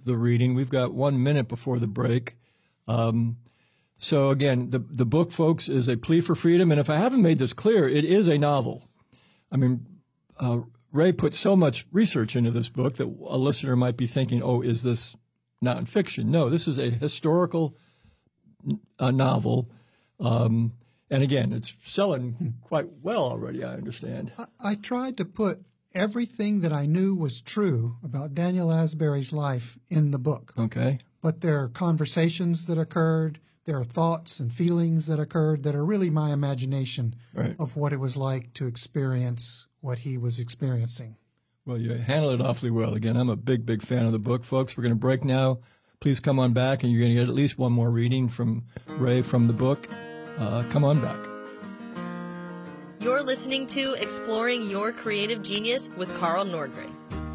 the reading. We've got 1 minute before the break. So again, the book, folks, is A Plea for Freedom. And if I haven't made this clear, it is a novel. I mean, Ray put so much research into this book that a listener might be thinking, oh, is this nonfiction? No, this is a historical novel. And again, it's selling quite well already, I understand. I tried to put everything that I knew was true about Daniel Asbury's life in the book. Okay. But there are conversations that occurred, there are thoughts and feelings that occurred that are really my imagination of what it was like to experience what he was experiencing. Well, you handled it awfully well. Again, I'm a big, big fan of the book, folks. We're going to break now. Please come on back, and you're going to get at least one more reading from Ray from the book. Come on back. You're listening to Exploring Your Creative Genius with Carl Nordgren.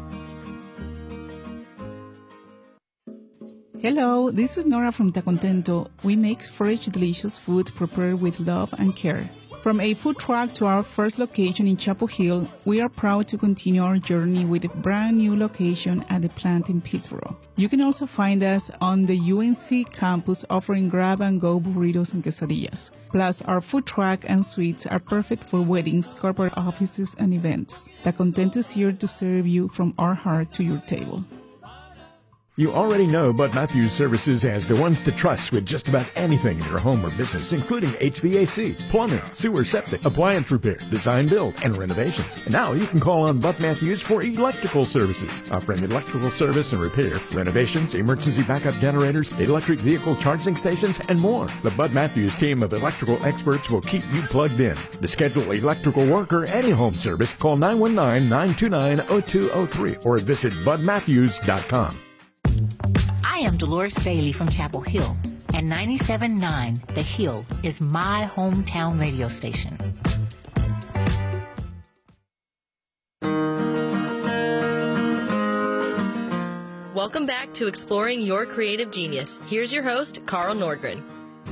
Hello, this is Nora from Ta Contento. We make fresh, delicious food prepared with love and care. From a food truck to our first location in Chapel Hill, we are proud to continue our journey with a brand new location at the plant in Pittsburgh. You can also find us on the UNC campus offering grab-and-go burritos and quesadillas. Plus, our food truck and suites are perfect for weddings, corporate offices, and events. Ta Contento is here to serve you from our heart to your table. You already know Bud Matthews Services as the ones to trust with just about anything in your home or business, including HVAC, plumbing, sewer septic, appliance repair, design build, and renovations. And now you can call on Bud Matthews for electrical services, offering electrical service and repair, renovations, emergency backup generators, electric vehicle charging stations, and more. The Bud Matthews team of electrical experts will keep you plugged in. To schedule electrical work or any home service, call 919-929-0203 or visit budmatthews.com. I am Dolores Bailey from Chapel Hill, and 97.9 The Hill is my hometown radio station. Welcome back to Exploring Your Creative Genius. Here's your host, Carl Nordgren.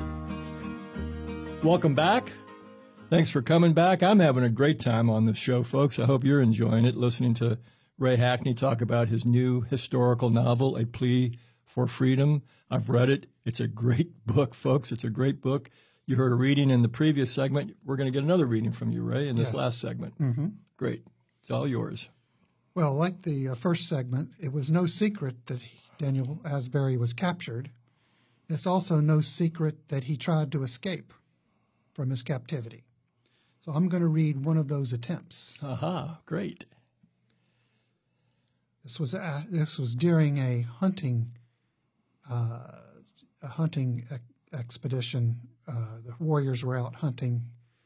Welcome back. Thanks for coming back. I'm having a great time on this show, folks. I hope you're enjoying it, listening to Ray Hackney talk about his new historical novel, A Plea for Freedom. I've read it. It's a great book, folks. It's a great book. You heard a reading in the previous segment. We're going to get another reading from you, Ray, in this last segment. Mm-hmm. Great. It's all yours. Well, like the first segment, it was no secret that Daniel Asbury was captured. It's also no secret that he tried to escape from his captivity. So I'm going to read one of those attempts. Aha, great. This was during a hunting expedition. The warriors were out hunting.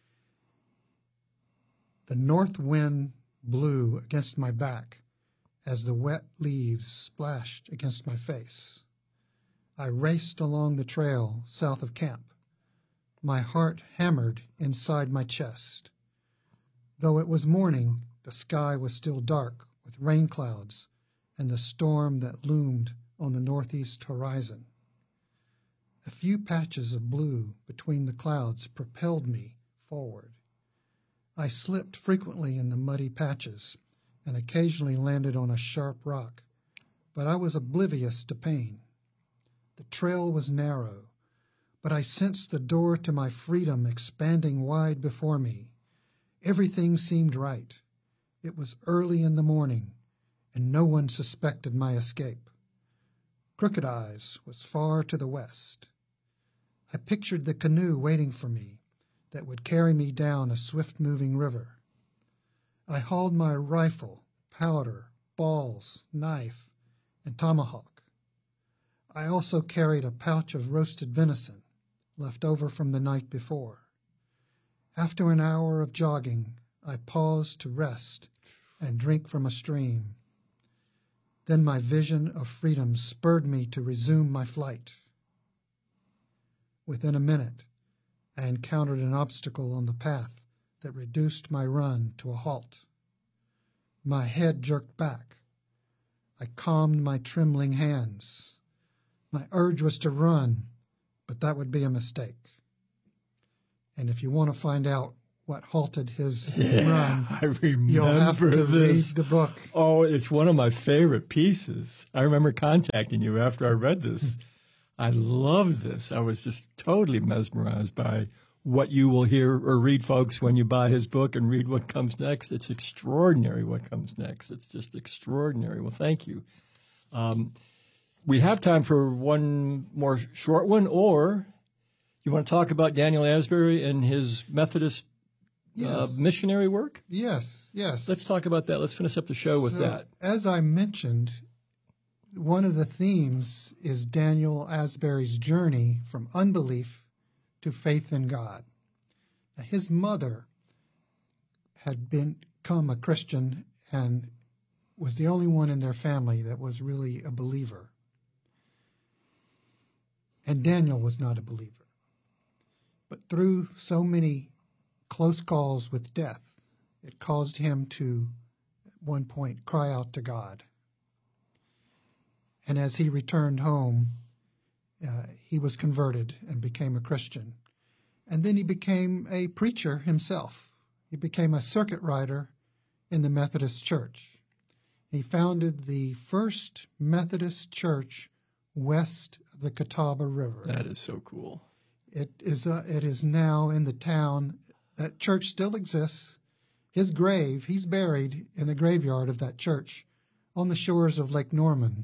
The north wind blew against my back as the wet leaves splashed against my face. I raced along the trail south of camp. My heart hammered inside my chest. Though it was morning, the sky was still dark with rain clouds and the storm that loomed on the northeast horizon. A few patches of blue between the clouds propelled me forward. I slipped frequently in the muddy patches and occasionally landed on a sharp rock, but I was oblivious to pain. The trail was narrow, but I sensed the door to my freedom expanding wide before me. Everything seemed right. It was early in the morning, and no one suspected my escape. Crooked Eyes was far to the west. I pictured the canoe waiting for me that would carry me down a swift-moving river. I hauled my rifle, powder, balls, knife, and tomahawk. I also carried a pouch of roasted venison left over from the night before. After an hour of jogging, I paused to rest and drink from a stream. Then my vision of freedom spurred me to resume my flight. Within a minute, I encountered an obstacle on the path that reduced my run to a halt. My head jerked back. I calmed my trembling hands. My urge was to run, but that would be a mistake. And if you want to find out what halted his run. I remember You'll have to this. read the book. Oh, it's one of my favorite pieces. I remember contacting you after I read this. I loved this. I was just totally mesmerized by what you will hear or read, folks, when you buy his book and read what comes next. It's extraordinary what comes next. It's just extraordinary. Well, thank you. We have time for one more short one, or you want to talk about Daniel Asbury and his Methodist missionary work? Yes. Let's talk about that. Let's finish up the show with that. As I mentioned, one of the themes is Daniel Asbury's journey from unbelief to faith in God. Now, his mother had become a Christian and was the only one in their family that was really a believer. And Daniel was not a believer. But through so many close calls with death, it caused him to, at one point, cry out to God. And as he returned home, he was converted and became a Christian. And then he became a preacher himself. He became a circuit rider in the Methodist Church. He founded the first Methodist church west of the Catawba River. That is so cool. It is now in the town. That church still exists. His grave, he's buried in the graveyard of that church on the shores of Lake Norman.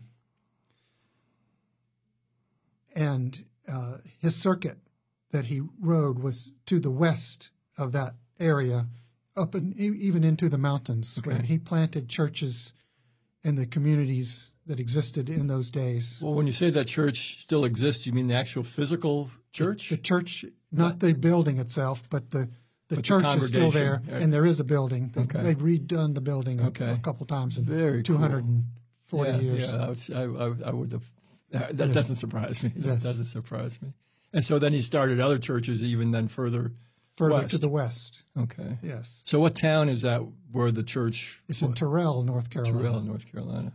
And his circuit that he rode was to the west of that area, up and even into the mountains, where he planted churches in the communities that existed in those days. Well, when you say that church still exists, you mean the actual physical church? The church, not the building itself, but the church is still there, and there is a building. They've redone the building a couple times in 240 years. Yeah, I would have. That doesn't surprise me. That doesn't surprise me. And so then he started other churches even then further west. To the west. Okay. Yes. So what town is that where the church? It's in Terrell, North Carolina. Terrell, North Carolina.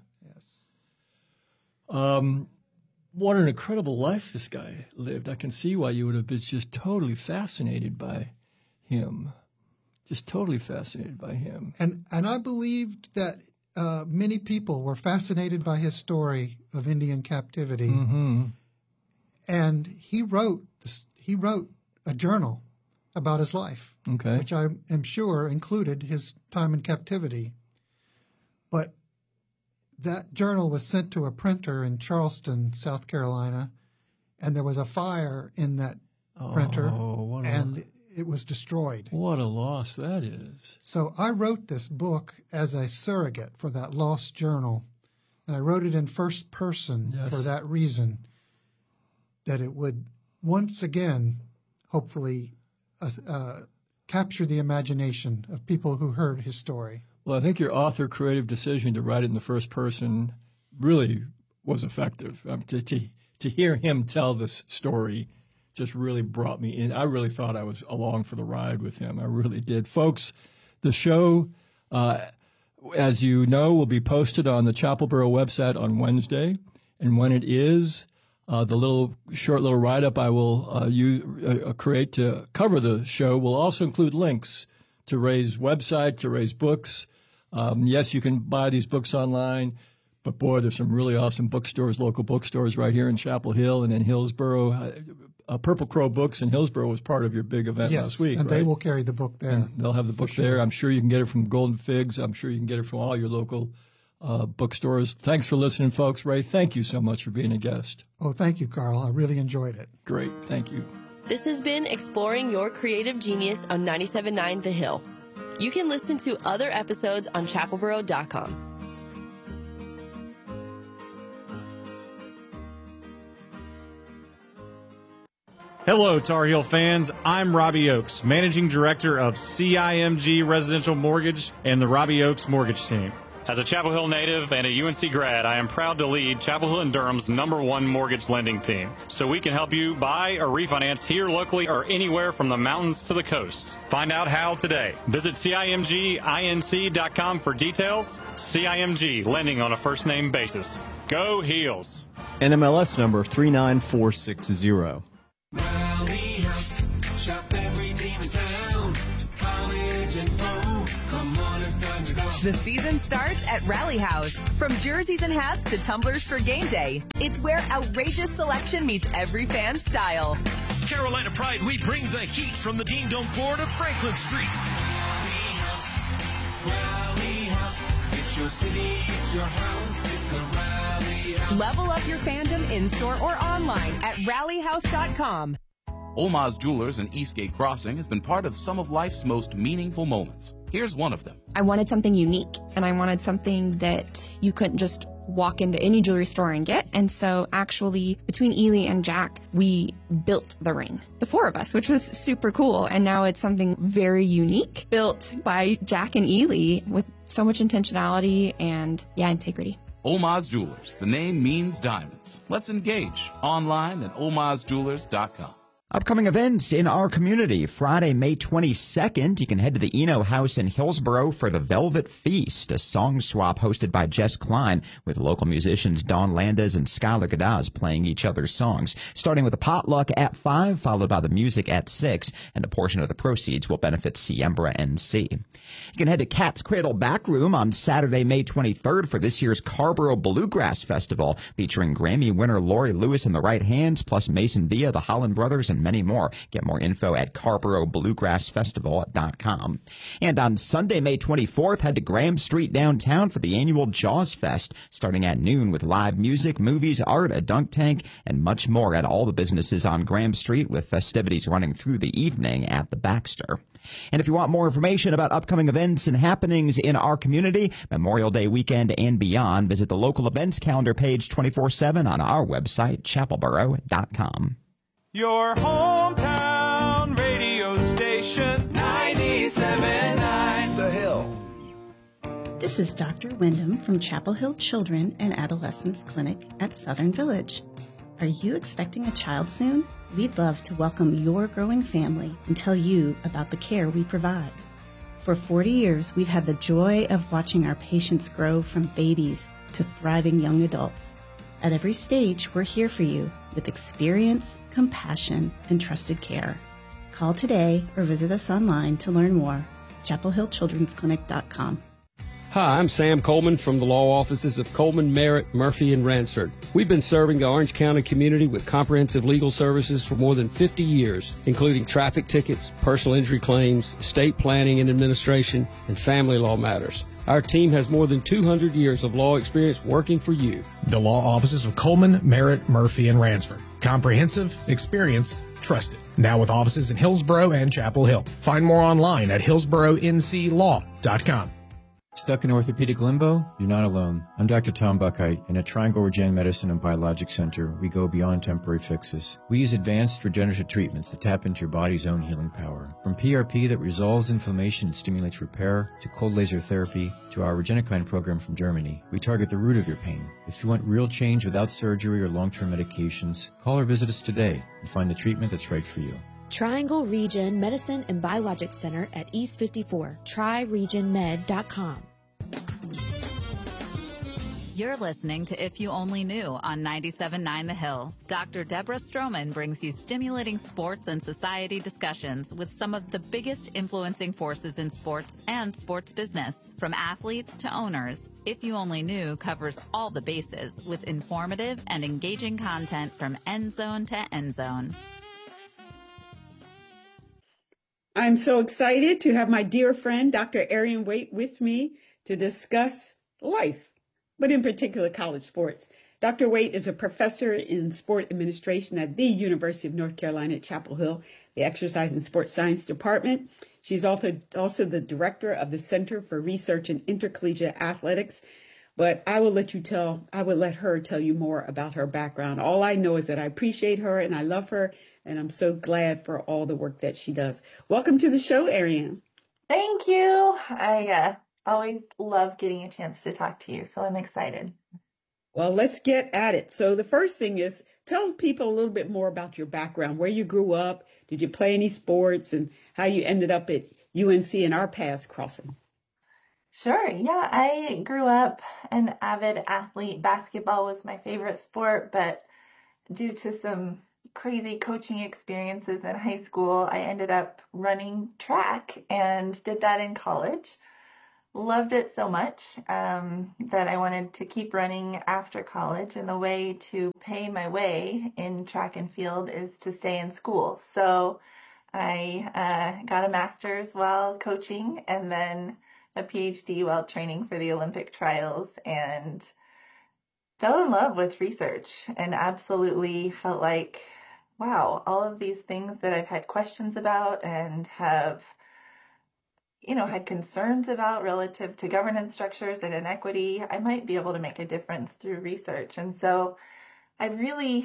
Yes. What an incredible life this guy lived. I can see why you would have been just totally fascinated by him. Just totally fascinated by him. And I believed that many people were fascinated by his story of Indian captivity. Mm-hmm. And he wrote a journal about his life, which I am sure included his time in captivity. But that journal was sent to a printer in Charleston, South Carolina, and there was a fire in that printer, and it was destroyed. What a loss that is. So I wrote this book as a surrogate for that lost journal, and I wrote it in first person for that reason, that it would once again, hopefully, capture the imagination of people who heard his story. Well, I think your author-creative decision to write it in the first person really was effective. To hear him tell this story just really brought me in. I really thought I was along for the ride with him. I really did. Folks, the show, as you know, will be posted on the Chapelboro website on Wednesday. And when it is, the short little write-up I will create to cover the show will also include links to Ray's website, to Ray's books. Yes, you can buy these books online, but boy, there's some really awesome bookstores, local bookstores right here in Chapel Hill and in Hillsboro. Purple Crow Books in Hillsboro was part of your big event last week, and they will carry the book there. And they'll have the book there. I'm sure you can get it from Golden Figs. I'm sure you can get it from all your local bookstores. Thanks for listening, folks. Ray, thank you so much for being a guest. Oh, thank you, Carl. I really enjoyed it. Great. Thank you. This has been Exploring Your Creative Genius on 97.9 The Hill. You can listen to other episodes on chapelboro.com. Hello, Tar Heel fans. I'm Robbie Oakes, Managing Director of CIMG Residential Mortgage and the Robbie Oakes Mortgage Team. As a Chapel Hill native and a UNC grad, I am proud to lead Chapel Hill and Durham's #1 mortgage lending team. So we can help you buy or refinance here locally or anywhere from the mountains to the coast. Find out how today. Visit CIMGINC.com for details. CIMG, lending on a first name basis. Go Heels. NMLS number 39460. Rally House, shop every team in town. The season starts at Rally House. From jerseys and hats to tumblers for game day, it's where outrageous selection meets every fan's style. Carolina Pride, we bring the heat from the Dean Dome floor to Franklin Street. Rally House. It's your city, it's your house, it's the Rally House. Level up your fandom in-store or online at rallyhouse.com. Olmaz Jewelers in Eastgate Crossing has been part of some of life's most meaningful moments. Here's one of them. I wanted something unique, and I wanted something that you couldn't just walk into any jewelry store and get. And so actually, between Ely and Jack, we built the ring, the four of us, which was super cool. And now it's something very unique, built by Jack and Ely with so much intentionality and, integrity. Olmaz Jewelers. The name means diamonds. Let's engage online at olmazjewelers.com. Upcoming events in our community. Friday, May 22nd, you can head to the Eno House in Hillsboro for the Velvet Feast, a song swap hosted by Jess Klein with local musicians Dawn Landez and Skylar Gadaz playing each other's songs, starting with a potluck at 5, followed by the music at 6, and a portion of the proceeds will benefit Siembra NC. You can head to Cat's Cradle Backroom on Saturday, May 23rd for this year's Carborough Bluegrass Festival, featuring Grammy winner Lori Lewis and the Right Hands, plus Mason Villa, the Holland Brothers, and many more. Get more info at CarboroughBluegrassFestival.com. And on Sunday, May 24th, head to Graham Street downtown for the annual Jaws Fest, starting at noon with live music, movies, art, a dunk tank, and much more at all the businesses on Graham Street, with festivities running through the evening at the Baxter. And if you want more information about upcoming events and happenings in our community, Memorial Day weekend and beyond, visit the local events calendar page 24/7 on our website, chapelboro.com. Your hometown radio station, 97.9 The Hill. This is Dr. Wyndham from Chapel Hill Children and Adolescents Clinic at Southern Village. Are you expecting a child soon? We'd love to welcome your growing family and tell you about the care we provide. For 40 years, we've had the joy of watching our patients grow from babies to thriving young adults. At every stage, we're here for you with experience, compassion, and trusted care. Call today or visit us online to learn more. ChapelHillChildren'sClinic.com. Hi, I'm Sam Coleman from the law offices of Coleman, Merritt, Murphy, and Ransford. We've been serving the Orange County community with comprehensive legal services for more than 50 years, including traffic tickets, personal injury claims, estate planning and administration, and family law matters. Our team has more than 200 years of law experience working for you. The law offices of Coleman, Merritt, Murphy, and Ransford. Comprehensive, experienced, trusted. Now with offices in Hillsboro and Chapel Hill. Find more online at hillsboroNClaw.com. Stuck in orthopedic limbo? You're not alone. I'm Dr. Tom Buckheit, and at Triangle Regen Medicine and Biologic Center, we go beyond temporary fixes. We use advanced regenerative treatments that tap into your body's own healing power. From PRP that resolves inflammation and stimulates repair, to cold laser therapy, to our Regenikine program from Germany, we target the root of your pain. If you want real change without surgery or long-term medications, call or visit us today and find the treatment that's right for you. Triangle Regen Medicine and Biologic Center at East 54. TryRegenMed.com. You're listening to If You Only Knew on 97.9 The Hill. Dr. Deborah Stroman brings you stimulating sports and society discussions with some of the biggest influencing forces in sports and sports business. From athletes to owners, If You Only Knew covers all the bases with informative and engaging content from end zone to end zone. I'm so excited to have my dear friend, Dr. Arian Waite, with me to discuss life, but in particular college sports. Dr. Waite is a professor in sport administration at the University of North Carolina at Chapel Hill, the Exercise and Sports Science Department. She's also the director of the Center for Research in Intercollegiate Athletics. But I would let her tell you more about her background. All I know is that I appreciate her and I love her, and I'm so glad for all the work that she does. Welcome to the show, Arian. Thank you. I always love getting a chance to talk to you, so I'm excited. Well, let's get at it. So the first thing is, tell people a little bit more about your background, where you grew up, did you play any sports, and how you ended up at UNC and our paths crossing. Sure. Yeah, I grew up an avid athlete. Basketball was my favorite sport, but due to some crazy coaching experiences in high school, I ended up running track and did that in college. loved it so much that I wanted to keep running after college. And the way to pay my way in track and field is to stay in school. So I got a master's while coaching and then a PhD while training for the Olympic trials, and fell in love with research and absolutely felt like, wow, all of these things that I've had questions about and have, had concerns about relative to governance structures and inequity, I might be able to make a difference through research. And so I really,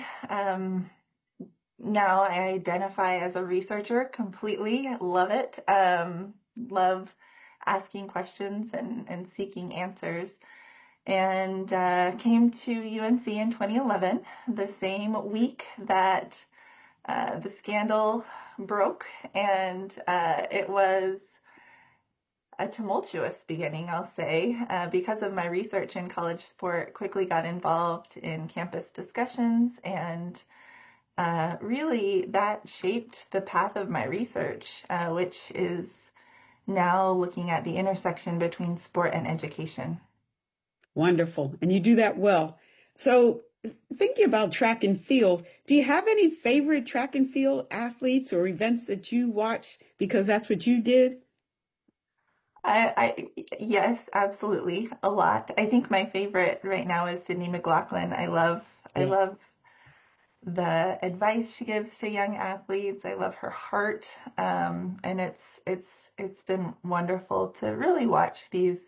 now I identify as a researcher completely. Love it. Love asking questions and seeking answers. And came to UNC in 2011, the same week that the scandal broke. And it was a tumultuous beginning, I'll say, because of my research in college sport. Quickly got involved in campus discussions, and really that shaped the path of my research, which is now looking at the intersection between sport and education. Wonderful. And you do that well. So thinking about track and field, do you have any favorite track and field athletes or events that you watch because that's what you did? Yes, absolutely. A lot. I think my favorite right now is Sydney McLaughlin. I love the advice she gives to young athletes. I love her heart. And it's been wonderful to really watch these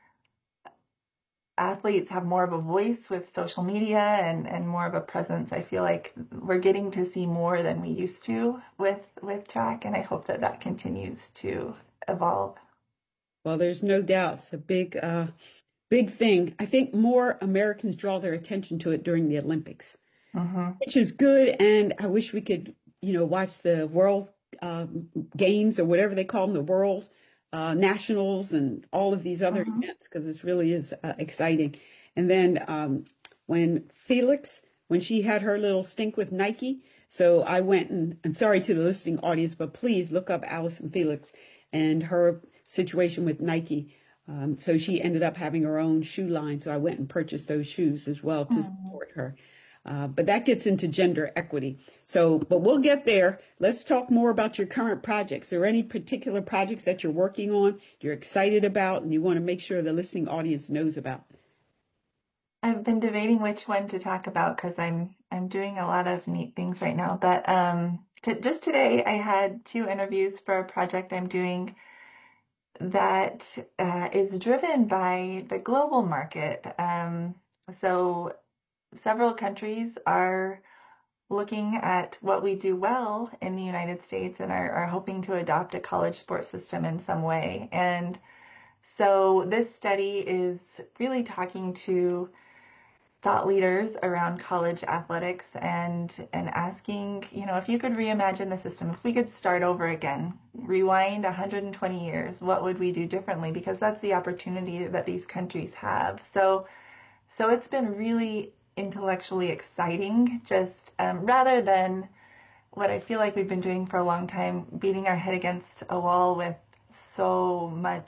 athletes have more of a voice with social media and more of a presence. I feel like we're getting to see more than we used to with track, and I hope that continues to evolve. Well, there's no doubt it's a big thing. I think more Americans draw their attention to it during the Olympics, which is good. And I wish we could, watch the World Games or whatever they call them, the World Nationals and all of these other events, because this really is exciting. And then when she had her little stink with Nike, so I went and sorry to the listening audience, but please look up Allyson Felix and her situation with Nike. So she ended up having her own shoe line. So I went and purchased those shoes as well to support her. But that gets into gender equity. But we'll get there. Let's talk more about your current projects. Are there any particular projects that you're working on, you're excited about, and you want to make sure the listening audience knows about? I've been debating which one to talk about because I'm doing a lot of neat things right now. But just today, I had 2 interviews for a project I'm doing that is driven by the global market. So several countries are looking at what we do well in the United States and are hoping to adopt a college sports system in some way. And so this study is really talking to thought leaders around college athletics and asking, if you could reimagine the system, if we could start over again, rewind 120 years, what would we do differently? Because that's the opportunity that these countries have. So it's been really intellectually exciting, just rather than what I feel like we've been doing for a long time, beating our head against a wall with so much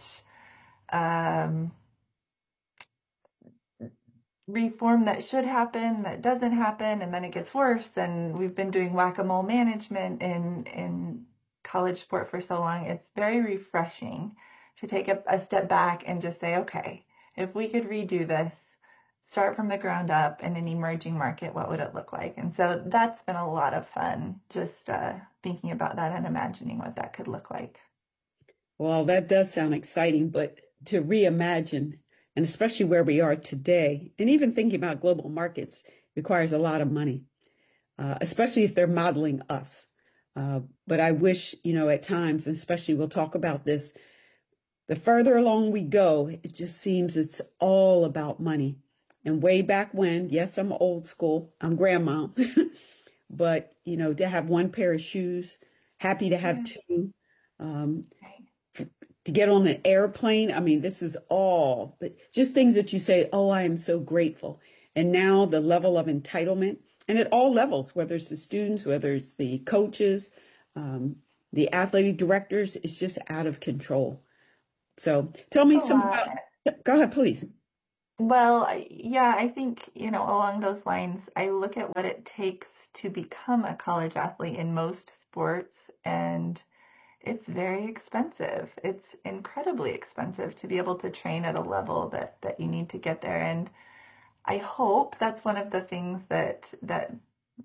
reform that should happen, that doesn't happen, and then it gets worse. And we've been doing whack-a-mole management in college sport for so long. It's very refreshing to take a step back and just say, okay, if we could redo this, start from the ground up in an emerging market, what would it look like? And so that's been a lot of fun, just thinking about that and imagining what that could look like. Well, that does sound exciting, but to reimagine, and especially where we are today, and even thinking about global markets requires a lot of money, especially if they're modeling us. But I wish, at times, and especially we'll talk about this, the further along we go, it just seems it's all about money. And way back when, yes, I'm old school, I'm grandma, but, to have one pair of shoes, happy to have 2, to get on an airplane. I mean, this is all but just things that you say, oh, I am so grateful. And now the level of entitlement, and at all levels, whether it's the students, whether it's the coaches, the athletic directors, it's just out of control. So tell me some about, go ahead, please. Well, yeah, I think, along those lines, I look at what it takes to become a college athlete in most sports, and it's very expensive. It's incredibly expensive to be able to train at a level that you need to get there. And I hope that's one of the things that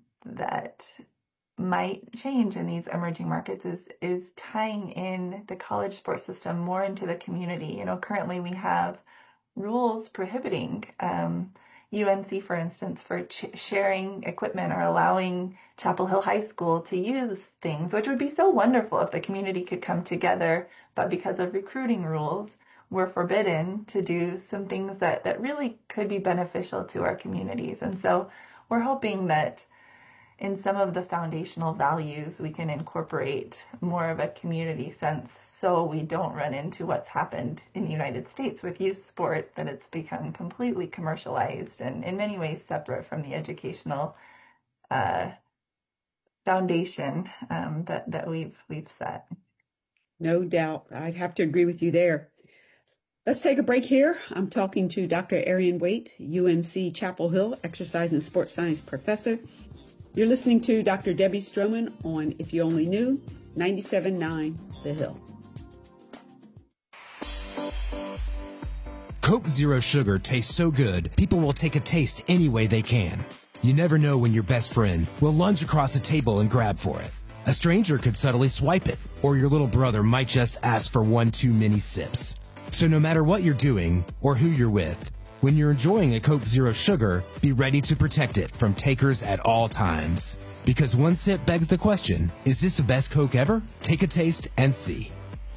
might change in these emerging markets is tying in the college sports system more into the community. Currently we have rules prohibiting UNC, for instance, for sharing equipment or allowing Chapel Hill High School to use things, which would be so wonderful if the community could come together. But because of recruiting rules, we're forbidden to do some things that really could be beneficial to our communities. And so we're hoping that in some of the foundational values, we can incorporate more of a community sense so we don't run into what's happened in the United States with youth sport, that it's become completely commercialized and in many ways separate from the educational foundation that we've set. No doubt. I'd have to agree with you there. Let's take a break here. I'm talking to Dr. Arian Waite, UNC Chapel Hill Exercise and Sports Science Professor. You're listening to Dr. Debbie Stroman on If You Only Knew, 97.9 The Hill. Coke Zero Sugar tastes so good, people will take a taste any way they can. You never know when your best friend will lunge across a table and grab for it. A stranger could subtly swipe it, or your little brother might just ask for one too many sips. So no matter what you're doing or who you're with, when you're enjoying a Coke Zero Sugar, be ready to protect it from takers at all times. Because one sip begs the question, is this the best Coke ever? Take a taste and see.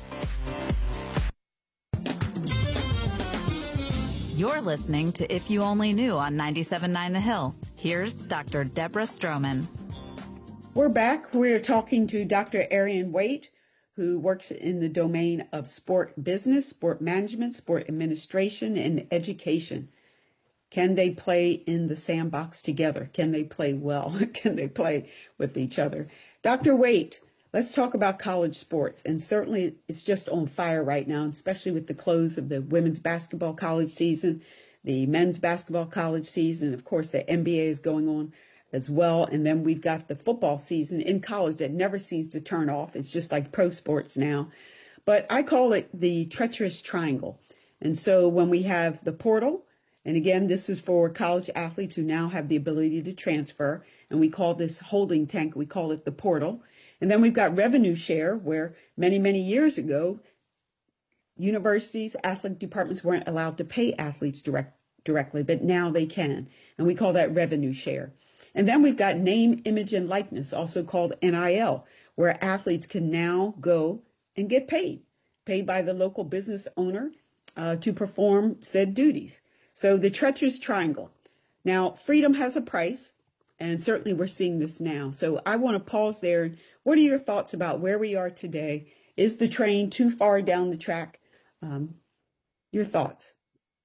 You're listening to If You Only Knew on 97.9 The Hill. Here's Dr. Deborah Stroman. We're back. We're talking to Dr. Arian Waite, who works in the domain of sport business, sport management, sport administration, and education. Can they play in the sandbox together? Can they play well? Can they play with each other? Dr. Waite, let's talk about college sports. And certainly it's just on fire right now, especially with the close of the women's basketball college season, the men's basketball college season. Of course, the NBA is going on as well. And then we've got the football season in college that never seems to turn off. It's just like pro sports now. But I call it the treacherous triangle. And so when we have the portal, and again, this is for college athletes who now have the ability to transfer, and we call this holding tank, we call it the portal. And then we've got revenue share, where many, many years ago, universities, athletic departments weren't allowed to pay athletes directly, but now they can. And we call that revenue share. And then we've got name, image, and likeness, also called NIL, where athletes can now go and get paid by the local business owner to perform said duties. So the treacherous triangle. Now, freedom has a price, and certainly we're seeing this now. So I want to pause there. What are your thoughts about where we are today? Is the train too far down the track? Your thoughts?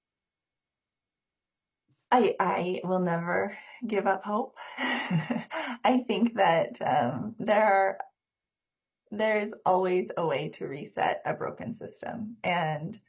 I will never give up hope. I think that there is always a way to reset a broken system. And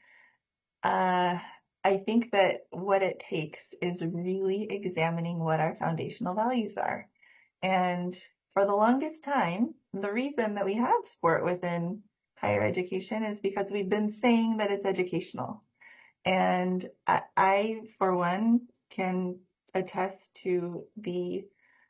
I think that what it takes is really examining what our foundational values are. And for the longest time, the reason that we have sport within higher education is because we've been saying that it's educational. And I, for one, can attest to the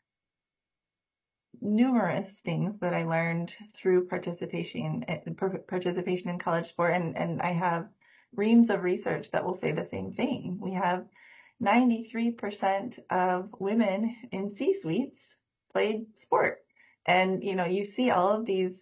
numerous things that I learned through participation in college sport. And I have reams of research that will say the same thing. We have 93% of women in C-suites played sport. And, you see all of these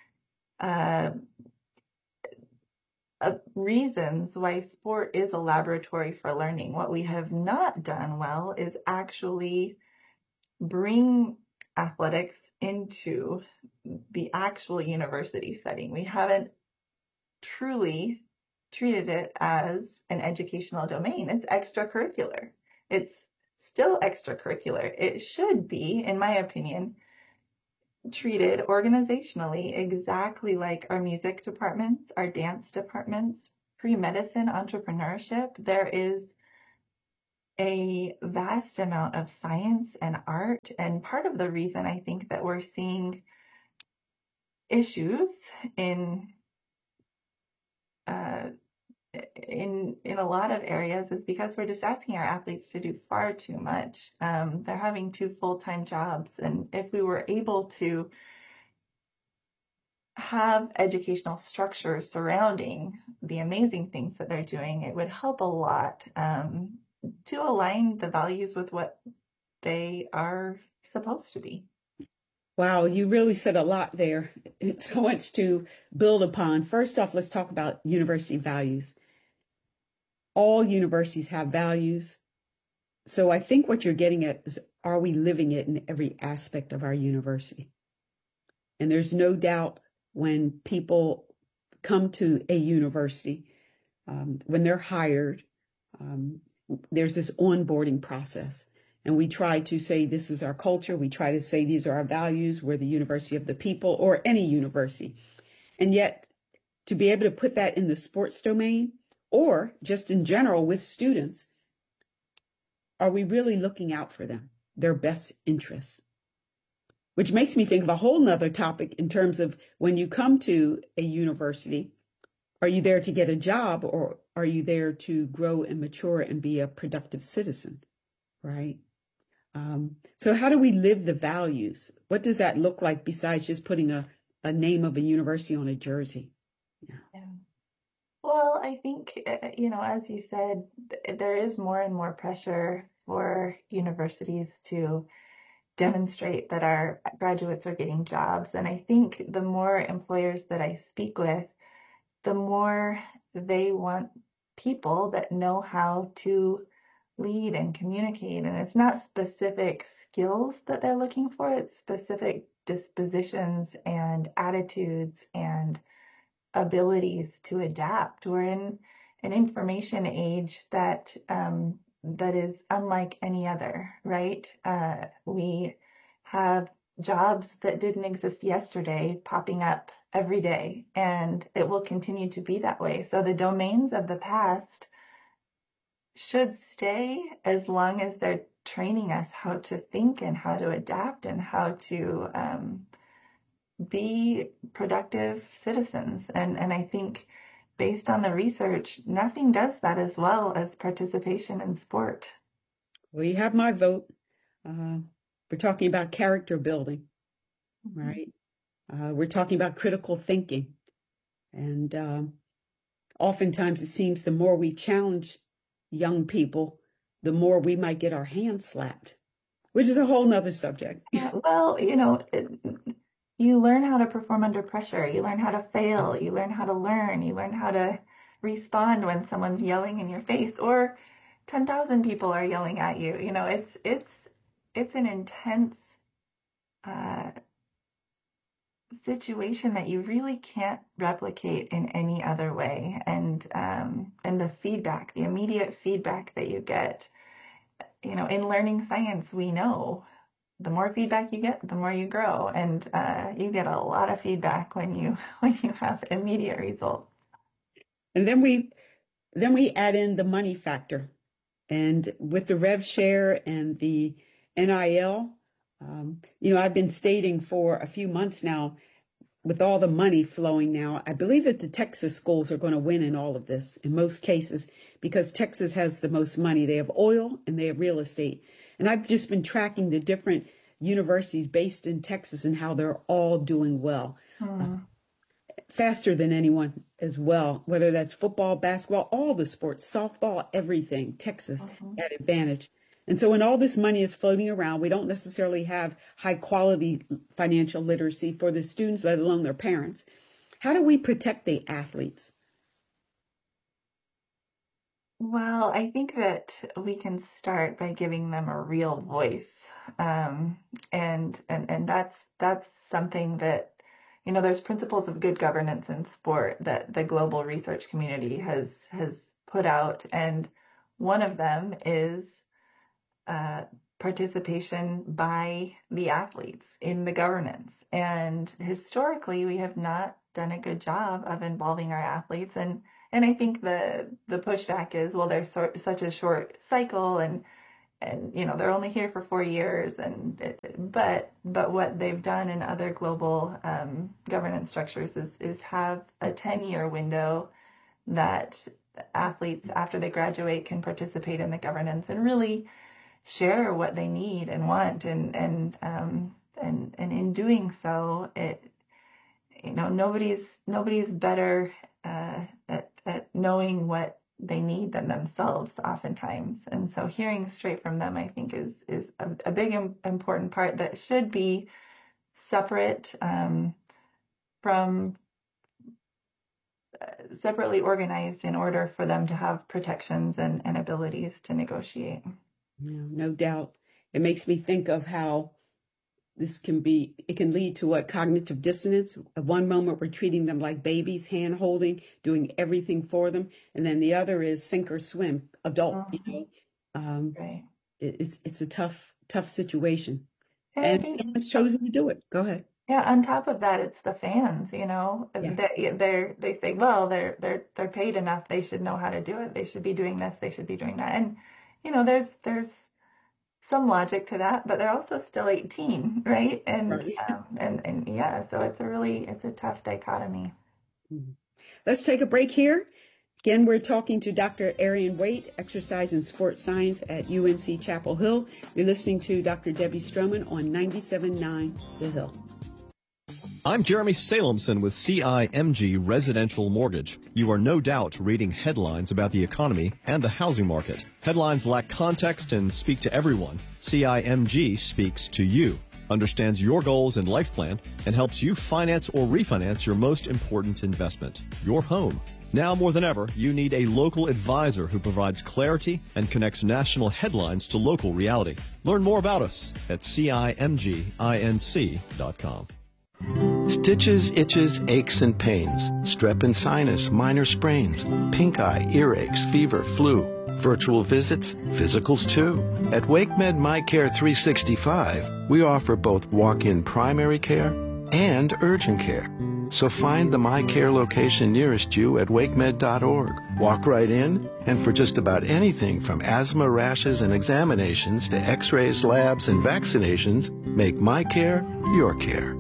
reasons why sport is a laboratory for learning. What we have not done well is actually bring athletics into the actual university setting. We haven't truly treated it as an educational domain. It's extracurricular. It's still extracurricular. It should be, in my opinion, treated organizationally exactly like our music departments, our dance departments, pre-medicine, entrepreneurship. There is a vast amount of science and art. And part of the reason I think that we're seeing issues in a lot of areas is because we're just asking our athletes to do far too much. They're having 2 full-time jobs. And if we were able to have educational structure surrounding the amazing things that they're doing, it would help a lot to align the values with what they are supposed to be. Wow, you really said a lot there. It's so much to build upon. First off, let's talk about university values. All universities have values. So I think what you're getting at is, are we living it in every aspect of our university? And there's no doubt when people come to a university, when they're hired, there's this onboarding process. And we try to say, this is our culture. We try to say, these are our values. We're the university of the people, or any university. And yet, to be able to put that in the sports domain, or just in general with students, are we really looking out for them, their best interests? Which makes me think of a whole nother topic in terms of when you come to a university, are you there to get a job, or are you there to grow and mature and be a productive citizen, right? So how do we live the values? What does that look like besides just putting a name of a university on a jersey? Yeah. Well, I think, as you said, there is more and more pressure for universities to demonstrate that our graduates are getting jobs. And I think the more employers that I speak with, the more they want people that know how to lead and communicate. And it's not specific skills that they're looking for, it's specific dispositions and attitudes and abilities to adapt. We're in an information age that is unlike any other, right? We have jobs that didn't exist yesterday popping up every day, and it will continue to be that way. So the domains of the past should stay as long as they're training us how to think and how to adapt and how to be productive citizens. And I think based on the research, nothing does that as well as participation in sport. Well, you have my vote. We're talking about character building, right? We're talking about critical thinking. And oftentimes it seems the more we challenge young people, the more we might get our hands slapped, which is a whole nother subject. Well, you learn how to perform under pressure. You learn how to fail. You learn how to learn. You learn how to respond when someone's yelling in your face or 10,000 people are yelling at you. It's an intense situation that you really can't replicate in any other way. And the feedback, the immediate feedback that you get, in learning science, we know the more feedback you get, the more you grow. And you get a lot of feedback when you have immediate results. And then we add in the money factor. And with the rev share and the NIL, I've been stating for a few months now, with all the money flowing now, I believe that the Texas schools are going to win in all of this, in most cases, because Texas has the most money. They have oil and they have real estate. And I've just been tracking the different universities based in Texas and how they're all doing well. Faster than anyone as well, whether that's football, basketball, all the sports, softball, everything, Texas at advantage. And so when all this money is floating around, we don't necessarily have high quality financial literacy for the students, let alone their parents. How do we protect the athletes? Well, I think that we can start by giving them a real voice. And that's something that, there's principles of good governance in sport that the global research community has put out. And one of them is participation by the athletes in the governance. And historically, we have not done a good job of involving our athletes. And I think the pushback is, well, there's such a short cycle, and they're only here for 4 years. But what they've done in other global governance structures is have a 10-year window that athletes, after they graduate, can participate in the governance and really share what they need and want, and in doing so, nobody's better at knowing what they need than themselves oftentimes. And so hearing straight from them, I think, is a big important part that should be separate from separately organized in order for them to have protections and abilities to negotiate. No doubt. It makes me think of how it can lead to what cognitive dissonance. At one moment, we're treating them like babies, hand holding, doing everything for them. And then the other is sink or swim, adult, Right. It's a tough situation. And someone's chosen to do it. Go ahead. Yeah, on top of that, it's the fans, they say, well, they're paid enough, they should know how to do it. They should be doing this, they should be doing that. And, there's some logic to that, but they're also still 18, right? And, right. So it's a tough dichotomy. Let's take a break here. Again, we're talking to Dr. Arian Waite, exercise and sports science at UNC Chapel Hill. You're listening to Dr. Debbie Stroman on 97.9 The Hill. I'm Jeremy Salemson with CIMG Residential Mortgage. You are no doubt reading headlines about the economy and the housing market. Headlines lack context and speak to everyone. CIMG speaks to you, understands your goals and life plan, and helps you finance or refinance your most important investment, your home. Now more than ever, you need a local advisor who provides clarity and connects national headlines to local reality. Learn more about us at CIMGINC.com. Stitches, itches, aches, and pains, strep and sinus, minor sprains, pink eye, earaches, fever, flu, virtual visits, physicals too. At WakeMed MyCare 365, we offer both walk-in primary care and urgent care. So find the MyCare location nearest you at wakemed.org. Walk right in, and for just about anything from asthma, rashes, and examinations to x-rays, labs, and vaccinations, make MyCare your care.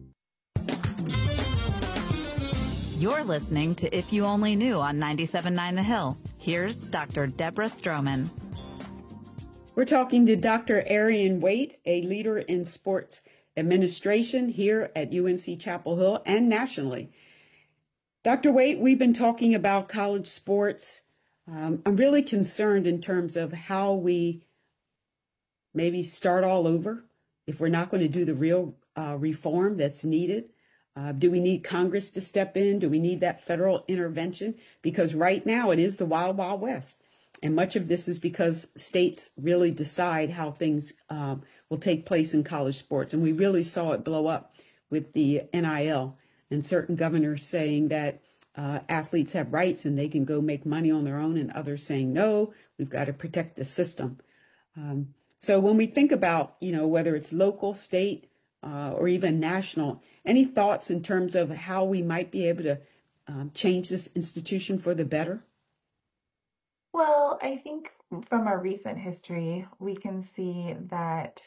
You're listening to If You Only Knew on 97.9 The Hill. Here's Dr. Deborah Stroman. We're talking to Dr. Arian Waite, a leader in sports administration here at UNC Chapel Hill and nationally. Dr. Waite, we've been talking about college sports. I'm really concerned in terms of how we maybe start all over if we're not going to do the real reform that's needed. Do we need Congress to step in? Do we need that federal intervention? Because right now it is the wild, wild west. And much of this is because states really decide how things will take place in college sports. And we really saw it blow up with the NIL and certain governors saying that athletes have rights and they can go make money on their own, and others saying, no, we've got to protect the system. So when we think about, whether it's local, state, or even national, any thoughts in terms of how we might be able to change this institution for the better? Well, I think from our recent history, we can see that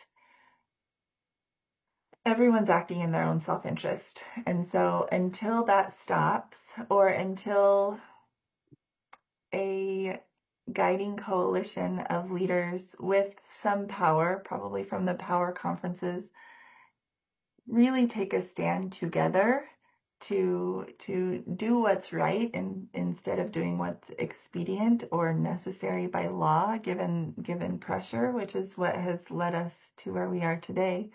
everyone's acting in their own self-interest. And so until that stops, or until a guiding coalition of leaders with some power, probably from the power conferences, really take a stand together to do what's right, and instead of doing what's expedient or necessary by law, given pressure, which is what has led us to where we are today.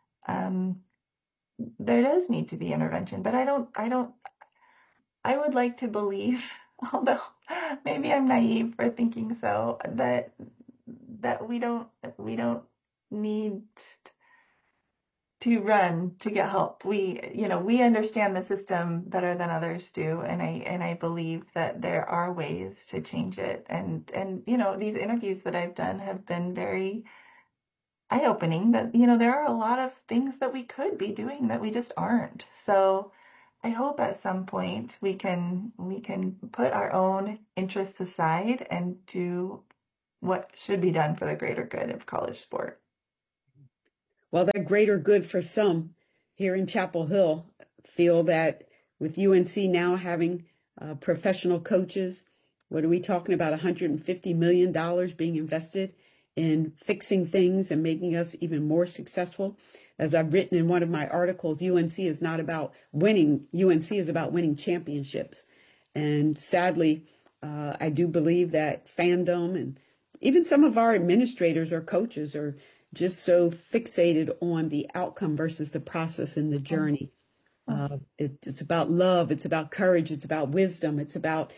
There does need to be intervention, but I would like to believe, although maybe I'm naive for thinking so, that we don't need to run to get help. We understand the system better than others do, and I believe that there are ways to change it. And these interviews that I've done have been very eye-opening that, there are a lot of things that we could be doing that we just aren't. So I hope at some point we can put our own interests aside and do what should be done for the greater good of college sport. Well, that greater good for some here in Chapel Hill feel that with UNC now having professional coaches, what are we talking about? $150 million being invested in fixing things and making us even more successful. As I've written in one of my articles, UNC is not about winning. UNC is about winning championships. And sadly, I do believe that fandom and even some of our administrators or coaches are just so fixated on the outcome versus the process and the journey. It's about love. It's about courage. It's about wisdom. It's about,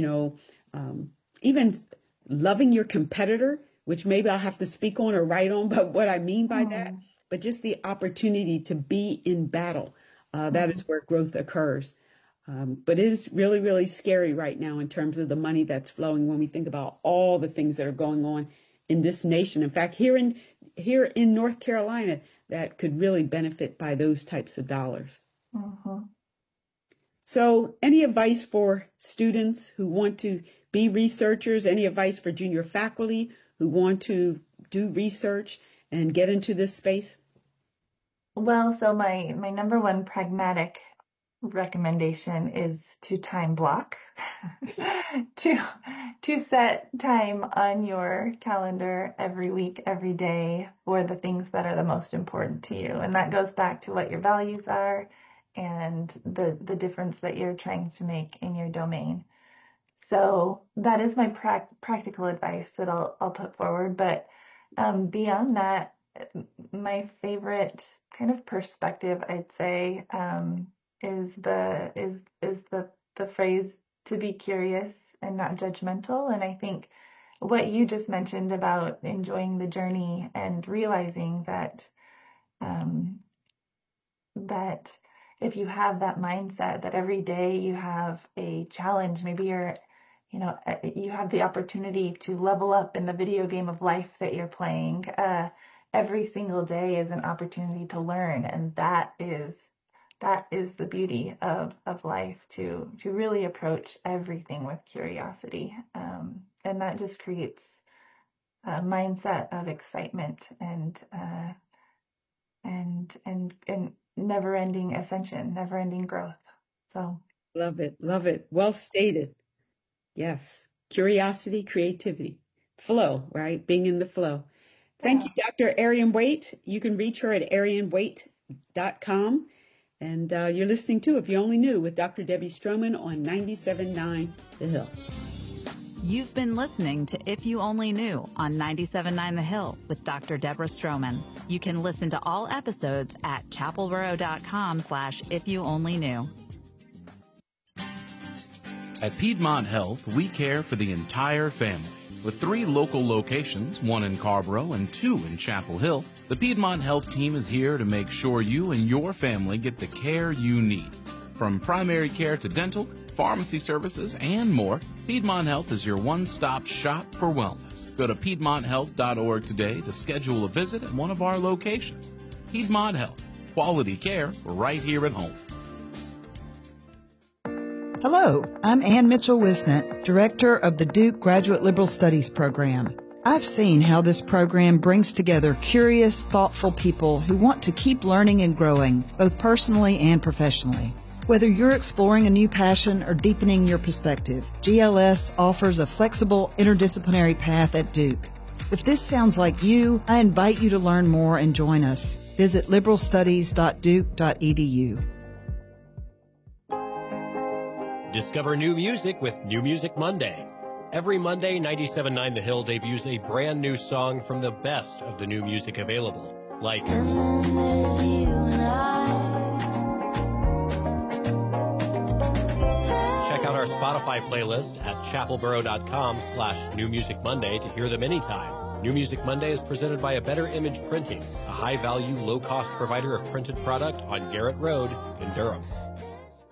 even loving your competitor, which maybe I'll have to speak on or write on, but what I mean by that, but just the opportunity to be in battle. That is where growth occurs. But it is really, really scary right now in terms of the money that's flowing when we think about all the things that are going on in this nation. In fact, here in North Carolina, that could really benefit by those types of dollars. So any advice for students who want to be researchers? Any advice for junior faculty who want to do research and get into this space? Well, so my number one pragmatic recommendation is to time block, to set time on your calendar every week, every day for the things that are the most important to you. And that goes back to what your values are and the difference that you're trying to make in your domain. So that is my practical advice that I'll put forward. But beyond that, my favorite kind of perspective, I'd say, is the phrase to be curious and not judgmental. And I think what you just mentioned about enjoying the journey and realizing that that if you have that mindset that every day you have a challenge, maybe you have the opportunity to level up in the video game of life that you're playing. Every single day is an opportunity to learn, and that is the beauty of life, to really approach everything with curiosity, and that just creates a mindset of excitement and never-ending ascension, never-ending growth. So love it. Well stated. Yes, curiosity, creativity, flow, right? Being in the flow. Thank you, Dr. Arian Waite. You can reach her at arianwaite.com. And you're listening to If You Only Knew with Dr. Debbie Stroman on 97.9 The Hill. You've been listening to If You Only Knew on 97.9 The Hill with Dr. Deborah Stroman. You can listen to all episodes at chapelboro.com/ifyouonlyknew. At Piedmont Health, we care for the entire family. With 3 local locations, 1 in Carrboro and 2 in Chapel Hill, the Piedmont Health team is here to make sure you and your family get the care you need. From primary care to dental, pharmacy services, and more, Piedmont Health is your one-stop shop for wellness. Go to PiedmontHealth.org today to schedule a visit at one of our locations. Piedmont Health, quality care right here at home. Hello, I'm Ann Mitchell-Wisnett, Director of the Duke Graduate Liberal Studies Program. I've seen how this program brings together curious, thoughtful people who want to keep learning and growing, both personally and professionally. Whether you're exploring a new passion or deepening your perspective, GLS offers a flexible, interdisciplinary path at Duke. If this sounds like you, I invite you to learn more and join us. Visit liberalstudies.duke.edu. Discover new music with New Music Monday. Every Monday, 97.9 The Hill debuts a brand new song from the best of the new music available, like check out our Spotify playlist at chapelboro.com/New Music Monday to hear them anytime. New Music Monday is presented by A Better Image Printing, a high-value, low-cost provider of printed product on Garrett Road in Durham.